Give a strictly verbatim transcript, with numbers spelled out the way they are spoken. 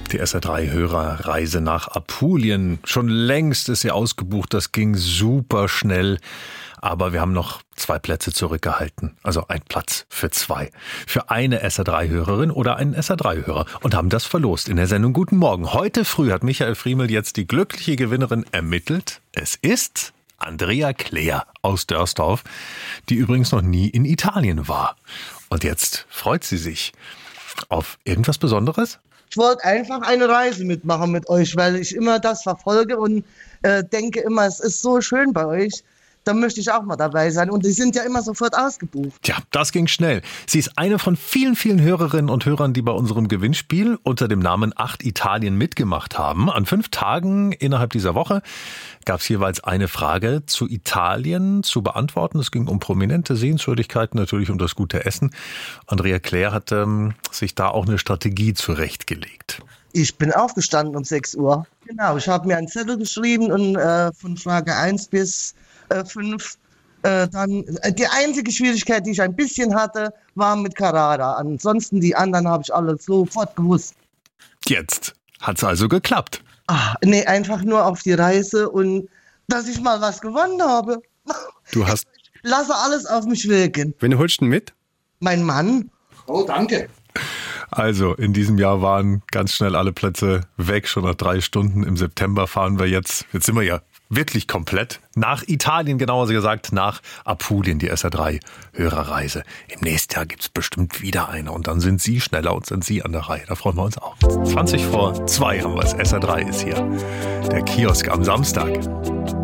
Die S R drei Hörerreise nach Apulien. Schon längst ist sie ausgebucht. Das ging super schnell. Aber wir haben noch zwei Plätze zurückgehalten. Also ein Platz für zwei. Für eine S R drei Hörerin oder einen S R drei Hörer. Und haben das verlost in der Sendung Guten Morgen. Heute früh hat Michael Friemel jetzt die glückliche Gewinnerin ermittelt. Es ist Andrea Kleer aus Dörsdorf, die übrigens noch nie in Italien war. Und jetzt freut sie sich auf irgendwas Besonderes? Ich wollte einfach eine Reise mitmachen mit euch, weil ich immer das verfolge und äh, denke immer, es ist so schön bei euch. Da möchte ich auch mal dabei sein. Und die sind ja immer sofort ausgebucht. Tja, das ging schnell. Sie ist eine von vielen, vielen Hörerinnen und Hörern, die bei unserem Gewinnspiel unter dem Namen acht Italien mitgemacht haben. An fünf Tagen innerhalb dieser Woche gab es jeweils eine Frage zu Italien zu beantworten. Es ging um prominente Sehenswürdigkeiten, natürlich um das gute Essen. Andrea Kleer hat ähm, sich da auch eine Strategie zurechtgelegt. Ich bin aufgestanden um sechs Uhr. Genau, ich habe mir einen Zettel geschrieben und äh, von Frage eins bis fünf. Äh, dann äh, die einzige Schwierigkeit, die ich ein bisschen hatte, war mit Carrara. Ansonsten die anderen habe ich alle sofort gewusst. Jetzt hat's also geklappt. Ah, nee, einfach nur auf die Reise und dass ich mal was gewonnen habe. Du hast. Ich lasse alles auf mich wirken. Wen holst du denn mit? Mein Mann. Oh, danke. Also, in diesem Jahr waren ganz schnell alle Plätze weg. Schon nach drei Stunden im September fahren wir jetzt. Jetzt sind wir ja wirklich komplett nach Italien, genauer gesagt nach Apulien, die S R drei Hörerreise. Im nächsten Jahr gibt's bestimmt wieder eine und dann sind Sie schneller und sind Sie an der Reihe. Da freuen wir uns auch. zwanzig vor zwei haben wir es. S R drei ist hier. Der Kiosk am Samstag.